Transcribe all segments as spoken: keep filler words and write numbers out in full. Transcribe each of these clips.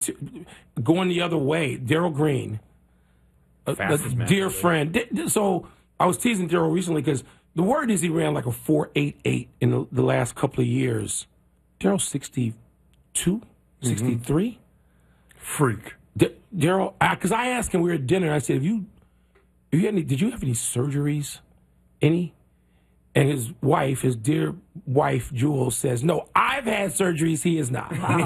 to, going the other way. Darryl Green, a, a dear friend. So I was teasing Darryl recently because the word is he ran like a four eight eight in the, the last couple of years. Darryl's sixty-two, sixty-three. Mm-hmm. Freak. D- Darryl, because I, I asked him, we were at dinner, and I said, have you, have you had any, did you have any surgeries? Any? And his wife, his dear wife, Jewel, says, no, I've had surgeries. He is not. Wow.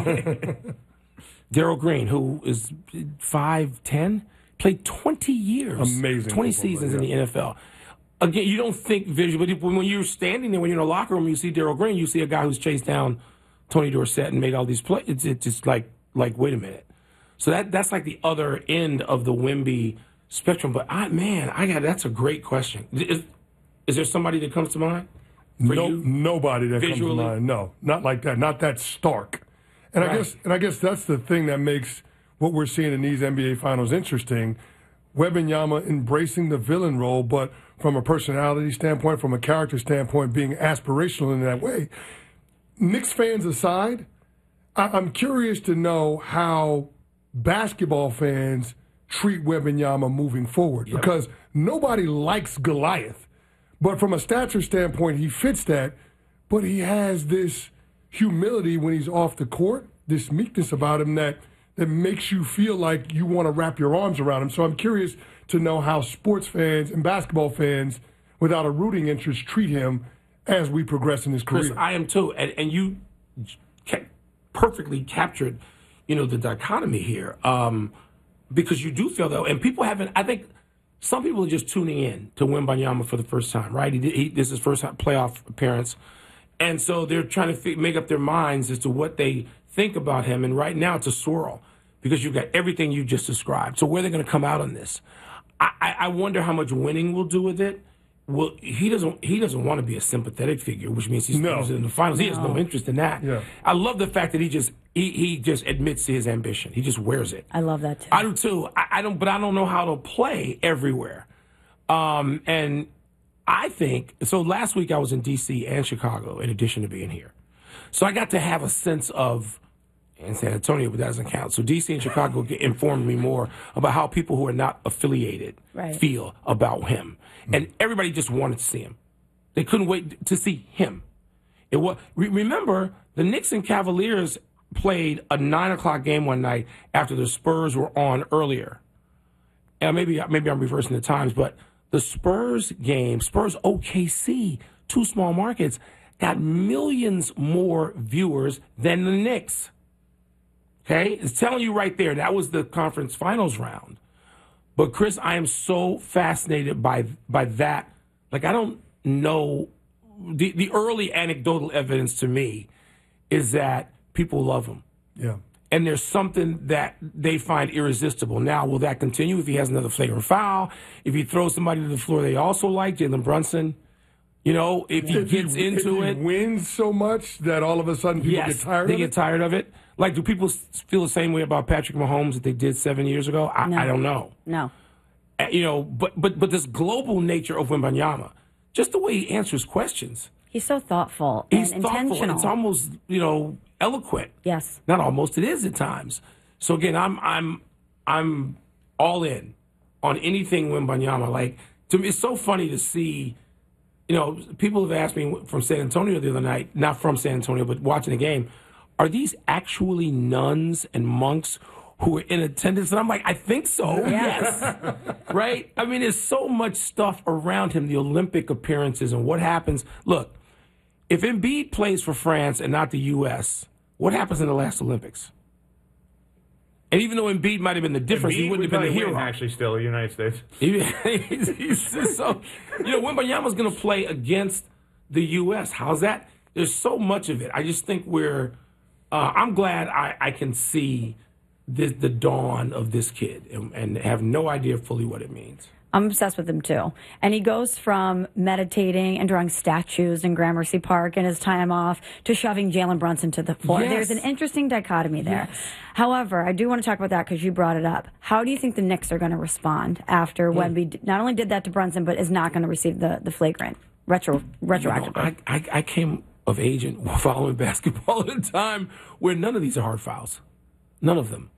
Darryl Green, who is five ten, played twenty years. Amazing. twenty seasons yeah. in the N F L. Again, you don't think visually, but when you're standing there, when you're in a locker room, you see Darryl Green, you see a guy who's chased down Tony Dorsett and made all these plays. It's, it's just like, like, wait a minute. So that that's like the other end of the Wemby spectrum. But, I man, I got that's a great question. Is, is there somebody that comes to mind for no, you? Nobody that visually? comes to mind. No, not like that. Not that stark. And right. I guess and I guess that's the thing that makes what we're seeing in these N B A Finals interesting. Wembanyama embracing the villain role, but from a personality standpoint, from a character standpoint, being aspirational in that way. Knicks fans aside, I- I'm curious to know how basketball fans treat Wembanyama moving forward yep. because nobody likes Goliath. But from a stature standpoint, he fits that. But he has this humility when he's off the court, this meekness about him that, that makes you feel like you want to wrap your arms around him. So I'm curious to know how sports fans and basketball fans, without a rooting interest, treat him as we progress in his career. Chris, I am too. And, and you ca- perfectly captured you know, the dichotomy here, um, because you do feel, though, and people haven't, I think some people are just tuning in to Wembanyama for the first time, right? He, he, this is his first playoff appearance, and so they're trying to f- make up their minds as to what they think about him, and right now it's a swirl because you've got everything you just described. So where they're going to come out on this, I, I, I wonder how much winning will do with it. Well, he doesn't. He doesn't want to be a sympathetic figure, which means he's no. in the finals. He no. has no interest in that. Yeah. I love the fact that he just he, he just admits to his ambition. He just wears it. I love that too. I do too. I, I don't, but I don't know how to play everywhere. Um, and I think so. Last week I was in D C and Chicago, in addition to being here, so I got to have a sense of. In San Antonio, but that doesn't count. So D C and Chicago informed me more about how people who are not affiliated right. feel about him. And everybody just wanted to see him. They couldn't wait to see him. It was, remember, the Knicks and Cavaliers played a nine o'clock game one night after the Spurs were on earlier. And maybe, maybe I'm reversing the times, but the Spurs game, Spurs O K C, two small markets, got millions more viewers than the Knicks. Okay? It's telling you right there, that was the conference finals round. But, Chris, I am so fascinated by by that. Like, I don't know. The, the early anecdotal evidence to me is that people love him. Yeah. And there's something that they find irresistible. Now, will that continue if he has another flagrant foul? If he throws somebody to the floor they also like, Jalen Brunson? You know, if he if gets he, into if it. He wins so much that all of a sudden people yes, get tired they of get it? tired of it. Like, do people feel the same way about Patrick Mahomes that they did seven years ago? I, no. I don't know. No. Uh, you know, but, but, but this global nature of Wembanyama, just the way he answers questions. He's so thoughtful He's and thoughtful. intentional. It's almost, you know, eloquent. Yes. Not almost, it is at times. So again, I'm I'm I'm all in on anything Wembanyama. Like, to me, it's so funny to see, you know, people have asked me from San Antonio the other night, not from San Antonio, but watching the game, are these actually nuns and monks who are in attendance? And I'm like, I think so. Yeah. Yes. Right? I mean, there's so much stuff around him, the Olympic appearances and what happens. Look, if Embiid plays for France and not the U S, what happens in the last Olympics? And even though Embiid might have been the difference, Embiid he wouldn't would have been the probably hero. win, actually, still, the United States. He- he's, he's just so, you know, Wembanyama's going to play against the U S. How's that? There's so much of it. I just think we're, uh, I'm glad I, I can see the, the dawn of this kid and, and have no idea fully what it means. I'm obsessed with him, too. And he goes from meditating and drawing statues in Gramercy Park in his time off to shoving Jalen Brunson to the floor. Yes. There's an interesting dichotomy there. Yes. However, I do want to talk about that because you brought it up. How do you think the Knicks are going to respond after Mm. Wemby d- not only did that to Brunson, but is not going to receive the, the flagrant retro retroactively? You know, I, I, I came of age and following basketball at a time where none of these are hard fouls. None of them.